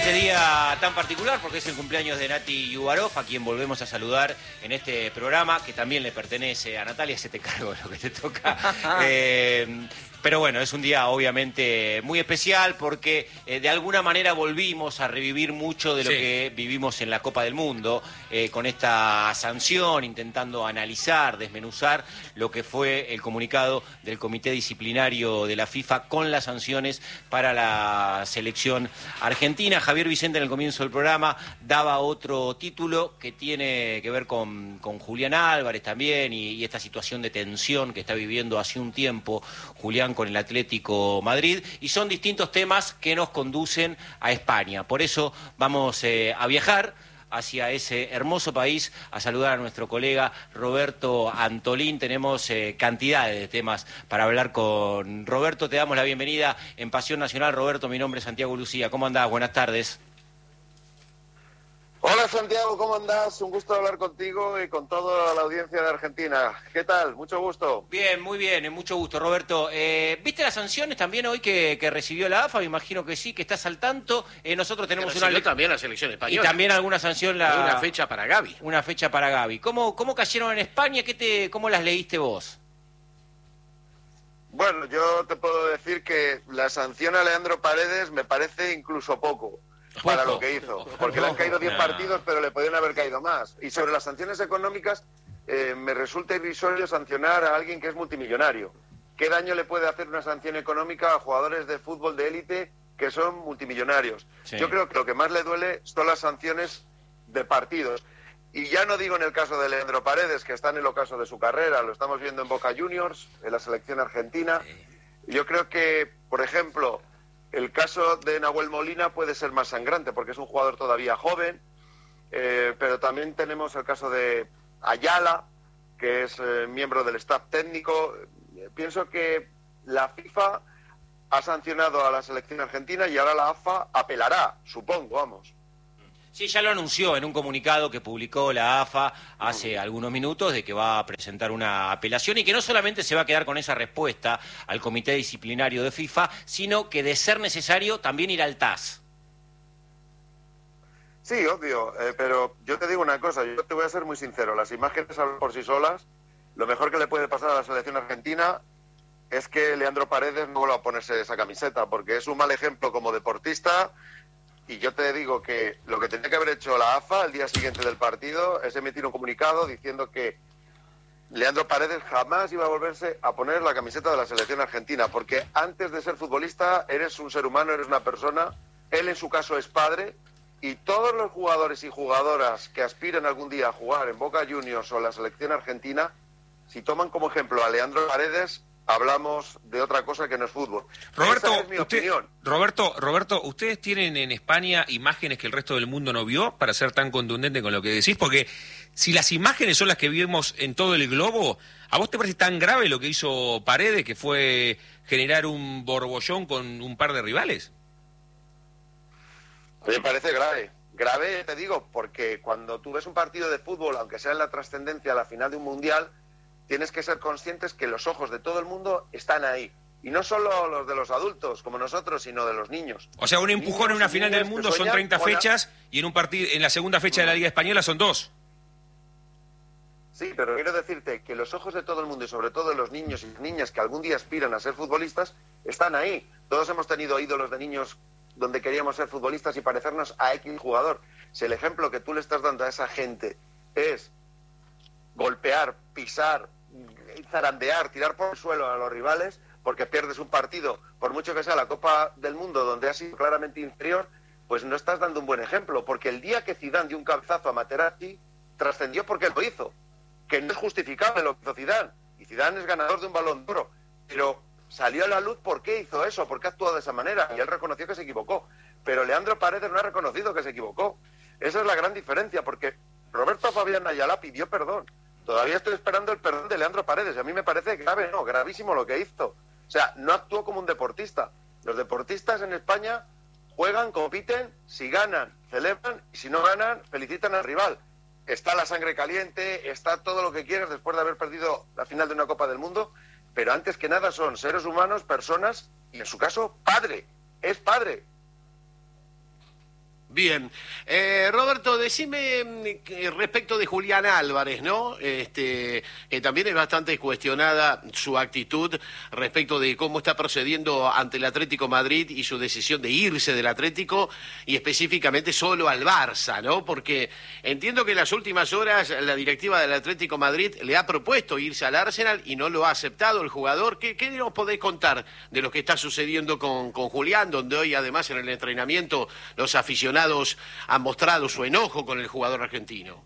este día tan particular porque es el cumpleaños de Nati Yubarov, a quien volvemos a saludar en este programa, que también le pertenece a Natalia. Se te cargo de lo que te toca. Pero bueno, es un día obviamente muy especial porque de alguna manera volvimos a revivir mucho de lo que vivimos en la Copa del Mundo, con esta sanción, intentando analizar, desmenuzar lo que fue el comunicado del Comité Disciplinario de la FIFA con las sanciones para la selección argentina. Javier Vicente en el comienzo del programa daba otro título que tiene que ver con Julián Álvarez también y esta situación de tensión que está viviendo hace un tiempo Julián con el Atlético Madrid, y son distintos temas que nos conducen a España. Por eso vamos a viajar hacia ese hermoso país a saludar a nuestro colega Roberto Antolín. Tenemos cantidades de temas para hablar con Roberto. Te damos la bienvenida en Pasión Nacional. Roberto, mi nombre es Santiago Lucía. ¿Cómo andás? Buenas tardes. Hola Santiago, ¿cómo andás? Un gusto hablar contigo y con toda la audiencia de Argentina. ¿Qué tal? Mucho gusto. Bien, muy bien, mucho gusto, Roberto. ¿Viste las sanciones también hoy que recibió la AFA? Me imagino que sí, que estás al tanto. Nosotros tenemos también la selección española. Y también alguna sanción. Una fecha para Gavi. Una fecha para Gavi. ¿Cómo cayeron en España? ¿Cómo las leíste vos? Bueno, yo te puedo decir que la sanción a Leandro Paredes me parece incluso poco para lo que hizo, porque le han caído 10 partidos, pero le podrían haber caído más. Y sobre las sanciones económicas, me resulta irrisorio sancionar a alguien que es multimillonario. ¿Qué daño le puede hacer una sanción económica a jugadores de fútbol de élite que son multimillonarios? Sí. Yo creo que lo que más le duele son las sanciones de partidos. Y ya no digo en el caso de Leandro Paredes, que está en el ocaso de su carrera, lo estamos viendo en Boca Juniors, en la selección argentina. Yo creo que, por ejemplo, el caso de Nahuel Molina puede ser más sangrante porque es un jugador todavía joven, pero también tenemos el caso de Ayala, que es miembro del staff técnico. Pienso que la FIFA ha sancionado a la selección argentina y ahora la AFA apelará, supongo, vamos. Sí, ya lo anunció en un comunicado que publicó la AFA hace algunos minutos de que va a presentar una apelación y que no solamente se va a quedar con esa respuesta al Comité Disciplinario de FIFA, sino que de ser necesario también ir al TAS. Sí, obvio, pero yo te digo una cosa, yo te voy a ser muy sincero, las imágenes hablan por sí solas. Lo mejor que le puede pasar a la selección argentina es que Leandro Paredes no vuelva a ponerse esa camiseta, porque es un mal ejemplo como deportista. Y yo te digo que lo que tenía que haber hecho la AFA al día siguiente del partido es emitir un comunicado diciendo que Leandro Paredes jamás iba a volverse a poner la camiseta de la selección argentina, porque antes de ser futbolista eres un ser humano, eres una persona. Él en su caso es padre, y todos los jugadores y jugadoras que aspiren algún día a jugar en Boca Juniors o en la selección argentina, si toman como ejemplo a Leandro Paredes, hablamos de otra cosa que no es fútbol. Roberto, esa es mi opinión. Roberto, ¿ustedes tienen en España imágenes que el resto del mundo no vio para ser tan contundente con lo que decís? Porque si las imágenes son las que vimos en todo el globo, ¿a vos te parece tan grave lo que hizo Paredes, que fue generar un borbollón con un par de rivales? Me parece grave. Grave, te digo, porque cuando tú ves un partido de fútbol, aunque sea en la trascendencia a la final de un mundial, tienes que ser conscientes que los ojos de todo el mundo están ahí. Y no solo los de los adultos, como nosotros, sino de los niños. O sea, un empujón en una final del mundo son 30 fechas y en un partido, en la segunda fecha de la Liga Española son 2. Sí, pero quiero decirte que los ojos de todo el mundo y sobre todo de los niños y niñas que algún día aspiran a ser futbolistas están ahí. Todos hemos tenido ídolos de niños donde queríamos ser futbolistas y parecernos a X jugador. Si el ejemplo que tú le estás dando a esa gente es golpear, pisar, zarandear, tirar por el suelo a los rivales porque pierdes un partido, por mucho que sea la Copa del Mundo donde has sido claramente inferior, pues no estás dando un buen ejemplo, porque el día que Zidane dio un cabezazo a Materazzi trascendió porque lo hizo, que no es justificable lo que hizo Zidane, y Zidane es ganador de un Balón de Oro, pero salió a la luz por qué hizo eso, por qué actuó de esa manera, y él reconoció que se equivocó, pero Leandro Paredes no ha reconocido que se equivocó. Esa es la gran diferencia, porque Roberto Fabián Ayala pidió perdón. Todavía estoy esperando el perdón de Leandro Paredes. Y a mí me parece grave, no, gravísimo lo que hizo. O sea, no actuó como un deportista. Los deportistas en España juegan, compiten, si ganan, celebran, y si no ganan, felicitan al rival. Está la sangre caliente, está todo lo que quieras después de haber perdido la final de una Copa del Mundo, pero antes que nada son seres humanos, personas, y en su caso, padre. Es padre. Bien. Roberto, decime respecto de Julián Álvarez, ¿no? Que también es bastante cuestionada su actitud respecto de cómo está procediendo ante el Atlético Madrid y su decisión de irse del Atlético y específicamente solo al Barça, ¿no? Porque entiendo que en las últimas horas la directiva del Atlético Madrid le ha propuesto irse al Arsenal y no lo ha aceptado el jugador. ¿Qué nos podéis contar de lo que está sucediendo con Julián, donde hoy además en el entrenamiento los aficionados han mostrado su enojo con el jugador argentino?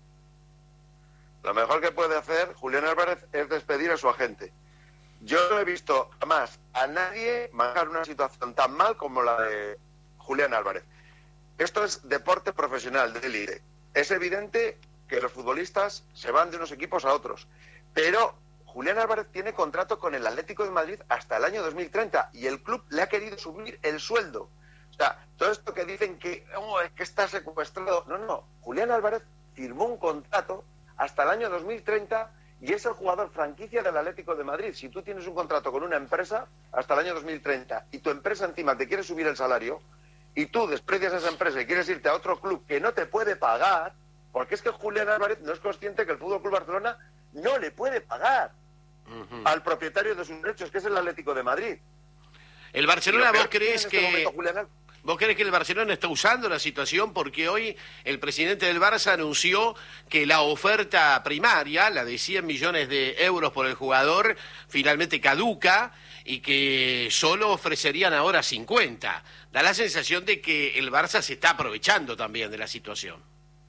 Lo mejor que puede hacer Julián Álvarez es despedir a su agente. Yo no he visto jamás a nadie manejar una situación tan mal como la de Julián Álvarez. Esto es deporte profesional de élite. Es evidente que los futbolistas se van de unos equipos a otros, pero Julián Álvarez tiene contrato con el Atlético de Madrid hasta el año 2030 y el club le ha querido subir el sueldo. O sea, todo esto que dicen que, es que está secuestrado. No. Julián Álvarez firmó un contrato hasta el año 2030 y es el jugador franquicia del Atlético de Madrid. Si tú tienes un contrato con una empresa hasta el año 2030 y tu empresa encima te quiere subir el salario y tú desprecias a esa empresa y quieres irte a otro club que no te puede pagar, porque es que Julián Álvarez no es consciente que el Fútbol Club Barcelona no le puede pagar al propietario de sus derechos, que es el Atlético de Madrid. El Barcelona, ¿vos crees ¿Vos crees que el Barcelona está usando la situación? Porque hoy el presidente del Barça anunció que la oferta primaria, la de 100 millones de euros por el jugador, finalmente caduca y que solo ofrecerían ahora 50. Da la sensación de que el Barça se está aprovechando también de la situación.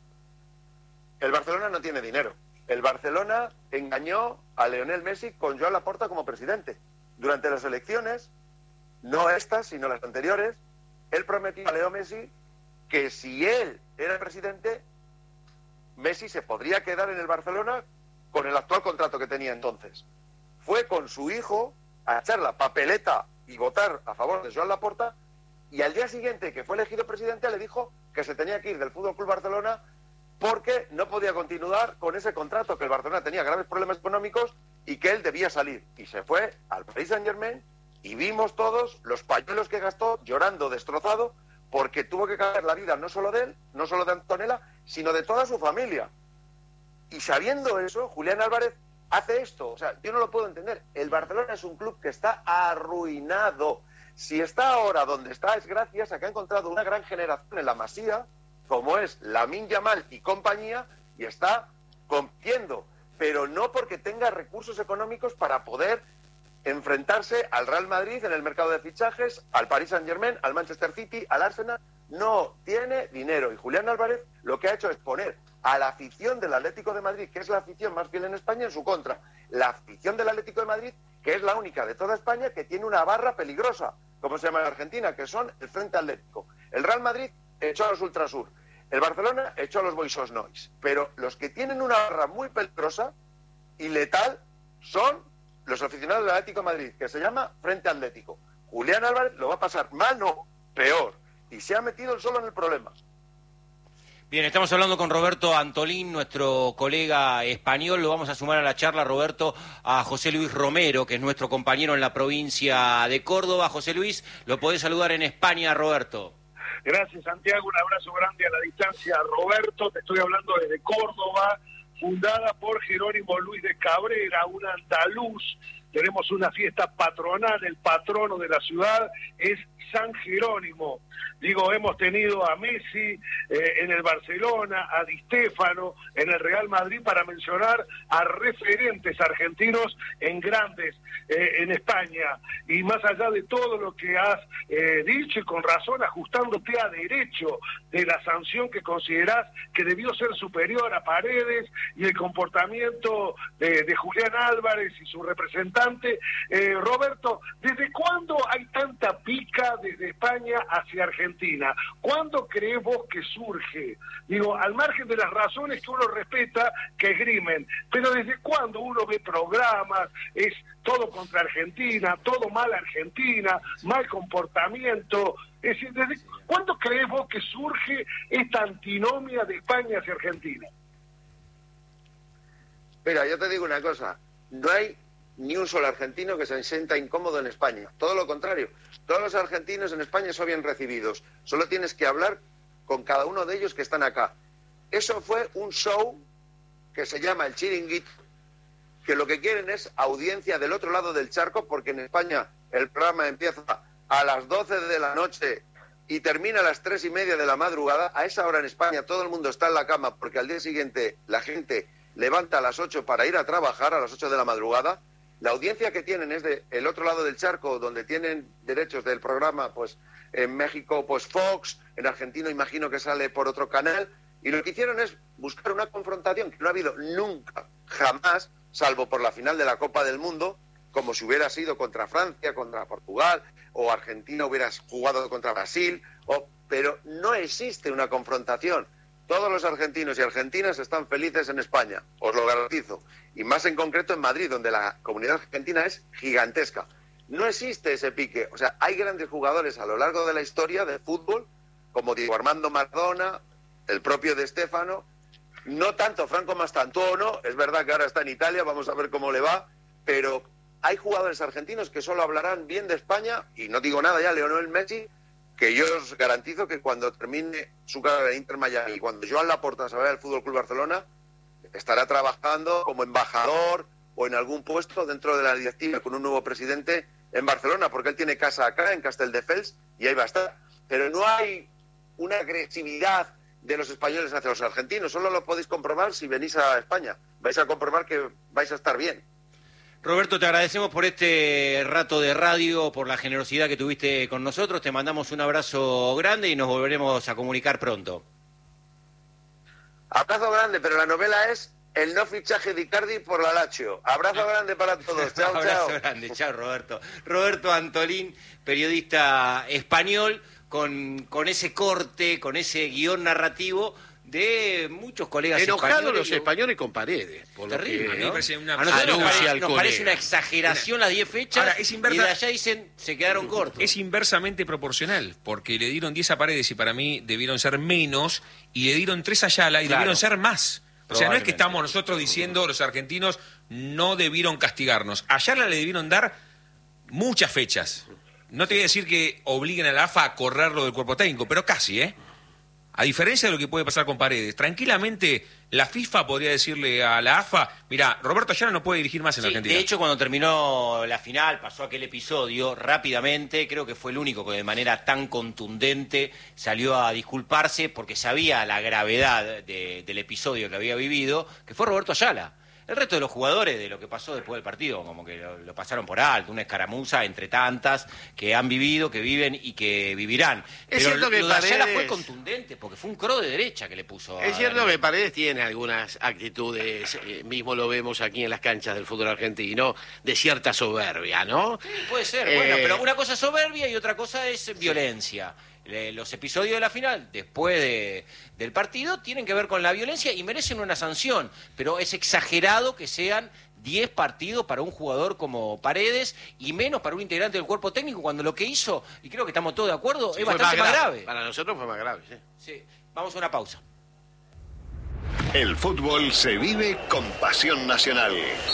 El Barcelona no tiene dinero. El Barcelona engañó a Lionel Messi con Joan Laporta como presidente. Durante las elecciones, no estas, sino las anteriores, él prometió a Leo Messi que si él era presidente, Messi se podría quedar en el Barcelona con el actual contrato que tenía entonces. Fue con su hijo a echar la papeleta y votar a favor de Joan Laporta, y al día siguiente que fue elegido presidente le dijo que se tenía que ir del Fútbol Club Barcelona porque no podía continuar con ese contrato, que el Barcelona tenía graves problemas económicos y que él debía salir. Y se fue al Paris Saint-Germain y vimos todos los pañuelos que gastó llorando destrozado porque tuvo que cambiar la vida no solo de él, no solo de Antonella, sino de toda su familia. Y sabiendo eso, Julián Álvarez hace esto. O sea, yo no lo puedo entender. El Barcelona es un club que está arruinado. Si está ahora donde está es gracias a que ha encontrado una gran generación en la Masía, como es Lamine Yamal y compañía, y está compitiendo, pero no porque tenga recursos económicos para poder enfrentarse al Real Madrid en el mercado de fichajes, al Paris Saint-Germain, al Manchester City, al Arsenal. No tiene dinero. Y Julián Álvarez lo que ha hecho es poner a la afición del Atlético de Madrid, que es la afición más fiel en España, en su contra. La afición del Atlético de Madrid, que es la única de toda España que tiene una barra peligrosa, como se llama en Argentina, que son el Frente Atlético. El Real Madrid echó a los Ultrasur. El Barcelona echó a los Boys Nois. Pero los que tienen una barra muy peligrosa y letal son los aficionados del Atlético de Madrid, que se llama Frente Atlético. Julián Álvarez lo va a pasar mal, no, peor. Y se ha metido él solo en el problema. Bien, estamos hablando con Roberto Antolín, nuestro colega español. Lo vamos a sumar a la charla, Roberto, a José Luis Romero, que es nuestro compañero en la provincia de Córdoba. José Luis, lo podés saludar en España, Roberto. Gracias, Santiago. Un abrazo grande a la distancia. Roberto, te estoy hablando desde Córdoba, fundada por Jerónimo Luis de Cabrera, un andaluz. Tenemos una fiesta patronal, el patrono de la ciudad es San Jerónimo. Digo, hemos tenido a Messi en el Barcelona, a Di Stéfano en el Real Madrid, para mencionar a referentes argentinos en grandes en España. Y más allá de todo lo que has dicho, y con razón, ajustándote a derecho de la sanción que considerás que debió ser superior a Paredes y el comportamiento de Julián Álvarez y su representante. Roberto, ¿desde cuándo hay tanta pica desde España hacia Argentina? ¿Cuándo crees vos que surge? Digo, al margen de las razones que uno respeta, que esgrimen, pero ¿desde cuándo uno ve programas? Es todo contra Argentina, todo mal Argentina, mal comportamiento. Es decir, ¿desde cuándo crees vos que surge esta antinomia de España hacia Argentina? Mira, yo te digo una cosa, no hay ni un solo argentino que se sienta incómodo en España. Todo lo contrario, todos los argentinos en España son bien recibidos. Solo tienes que hablar con cada uno de ellos que están acá. Eso fue un show que se llama El Chiringuito, que lo que quieren es audiencia del otro lado del charco, porque en España el programa empieza a las 12 de la noche y termina a las 3:30 de la madrugada. A esa hora en España todo el mundo está en la cama, porque al día siguiente la gente levanta a las 8 para ir a trabajar, a las 8 de la madrugada. La audiencia que tienen es de el otro lado del charco, donde tienen derechos del programa, pues en México, pues Fox, en Argentina imagino que sale por otro canal, y lo que hicieron es buscar una confrontación que no ha habido nunca, jamás, salvo por la final de la Copa del Mundo, como si hubiera sido contra Francia, contra Portugal, o Argentina hubiera jugado contra Brasil, pero no existe una confrontación. Todos los argentinos y argentinas están felices en España, os lo garantizo, y más en concreto en Madrid, donde la comunidad argentina es gigantesca. No existe ese pique. O sea, hay grandes jugadores a lo largo de la historia del fútbol, como Diego Armando Maradona, el propio De Stéfano, no tanto Franco Mastantuono, es verdad que ahora está en Italia, vamos a ver cómo le va, pero hay jugadores argentinos que solo hablarán bien de España, y no digo nada ya, Lionel Messi, que yo os garantizo que cuando termine su carrera en Inter Miami y cuando Joan Laporta se vaya al Fútbol Club Barcelona, estará trabajando como embajador o en algún puesto dentro de la directiva con un nuevo presidente en Barcelona, porque él tiene casa acá, en Castelldefels, y ahí va a estar. Pero no hay una agresividad de los españoles hacia los argentinos, solo lo podéis comprobar si venís a España. Vais a comprobar que vais a estar bien. Roberto, te agradecemos por este rato de radio, por la generosidad que tuviste con nosotros. Te mandamos un abrazo grande y nos volveremos a comunicar pronto. Abrazo grande, pero la novela es el no fichaje de Icardi por la Lazio. Abrazo grande para todos. Chao, abrazo chao. Grande. Chao, Roberto. Roberto Antolín, periodista español, con ese corte, con ese guión narrativo de muchos colegas enojados españoles. los españoles con Paredes. Por Terrible, lo que, A mí me parece una A nosotros anuncia al nos parece colega. una exageración las 10 fechas. Ahora, es y de allá dicen se quedaron cortos. Es inversamente proporcional, porque le dieron 10 a Paredes y para mí debieron ser menos, y le dieron 3 a Ayala y Claro. debieron ser más. O sea, no es que Probablemente. estamos nosotros diciendo los argentinos no debieron castigarnos. A Ayala le debieron dar muchas fechas. No te voy a decir que obliguen a la AFA a correrlo del cuerpo técnico, pero casi, ¿eh? A diferencia de lo que puede pasar con Paredes, tranquilamente la FIFA podría decirle a la AFA, mira, Roberto Ayala no puede dirigir más en Sí, Argentina. de hecho, cuando terminó la final, pasó aquel episodio rápidamente, creo que fue el único que de manera tan contundente salió a disculparse porque sabía la gravedad del episodio que había vivido, que fue Roberto Ayala. El resto de los jugadores, de lo que pasó después del partido, como que lo pasaron por alto, una escaramuza entre tantas que han vivido, que viven y que vivirán. Es Pero cierto que lo de Ayala Paredes- fue contundente, porque fue un cro de derecha que le puso. Es a cierto Daniel. que Paredes tiene algunas actitudes, mismo lo vemos aquí en las canchas del fútbol argentino, de cierta soberbia, ¿no? Sí, puede ser, bueno, Eh, pero una cosa es soberbia y otra cosa es violencia. Los episodios de la final, después del partido, tienen que ver con la violencia y merecen una sanción, pero es exagerado que sean 10 partidos para un jugador como Paredes y menos para un integrante del cuerpo técnico, cuando lo que hizo, y creo que estamos todos de acuerdo, sí, es fue bastante más grave. Para nosotros fue más grave, sí. Sí, vamos a una pausa. El fútbol se vive con pasión nacional.